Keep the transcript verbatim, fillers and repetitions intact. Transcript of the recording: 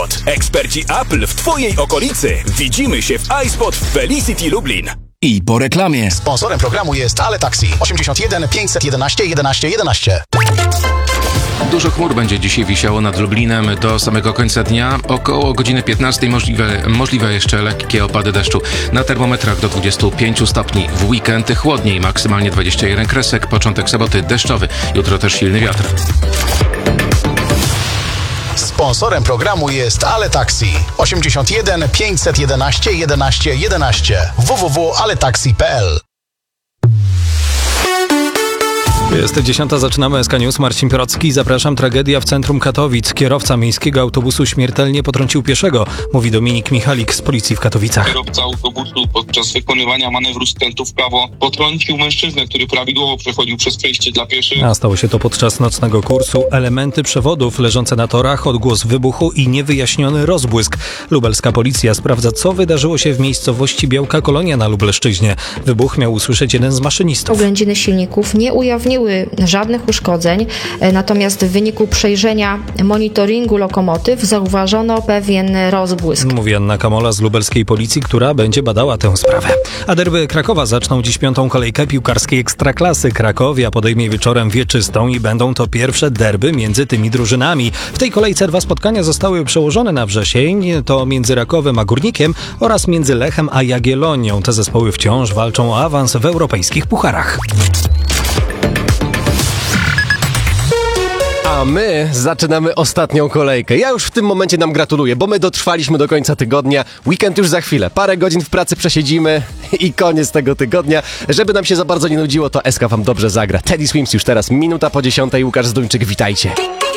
iSpot. Eksperci Apple w Twojej okolicy. Widzimy się w iSpot w Felicity Lublin. I po reklamie. Sponsorem programu jest Ale Taxi. osiemdziesiąt jeden pięćset jedenaście jedenaście jedenaście. Dużo chmur będzie dzisiaj wisiało nad Lublinem do samego końca dnia. Około godziny piętnastej możliwe, możliwe jeszcze lekkie opady deszczu. Na termometrach do dwudziestu pięciu stopni. W weekend chłodniej, maksymalnie dwadzieścia jeden kresek. Początek soboty deszczowy. Jutro też silny wiatr. Sponsorem programu jest Ale Taxi. osiemdziesiąt jeden pięćset jedenaście jedenaście jedenaście. w w w kropka ale taxi kropka p l. Jest dziesiąta, zaczynamy S K News. Marcin Pirocki, zapraszam. Tragedia w centrum Katowic. Kierowca miejskiego autobusu śmiertelnie potrącił pieszego, mówi Dominik Michalik z policji w Katowicach. Kierowca autobusu podczas wykonywania manewru skrętu w prawo potrącił mężczyznę, który prawidłowo przechodził przez przejście dla pieszych. A stało się to podczas nocnego kursu. Elementy przewodów leżące na torach, odgłos wybuchu i niewyjaśniony rozbłysk. Lubelska policja sprawdza, co wydarzyło się w miejscowości Białka Kolonia na Lubelszczyźnie. Wybuch miał usłyszeć jeden z maszynistów. Oględziny silników nie ujawniły żadnych uszkodzeń, natomiast w wyniku przejrzenia monitoringu lokomotyw zauważono pewien rozbłysk. Mówi Anna Kamola z lubelskiej policji, która będzie badała tę sprawę. A derby Krakowa zaczną dziś piątą kolejkę piłkarskiej Ekstraklasy. Krakowia podejmie wieczorem Wieczystą i będą to pierwsze derby między tymi drużynami. W tej kolejce dwa spotkania zostały przełożone na wrzesień. To między Rakowem a Górnikiem oraz między Lechem a Jagiellonią. Te zespoły wciąż walczą o awans w europejskich pucharach. A my zaczynamy ostatnią kolejkę. Ja już w tym momencie nam gratuluję, bo my dotrwaliśmy do końca tygodnia. Weekend już za chwilę. Parę godzin w pracy przesiedzimy i koniec tego tygodnia. Żeby nam się za bardzo nie nudziło, to S K wam dobrze zagra. Teddy Swims już teraz minuta po dziesiątej. Łukasz Zduńczyk, witajcie.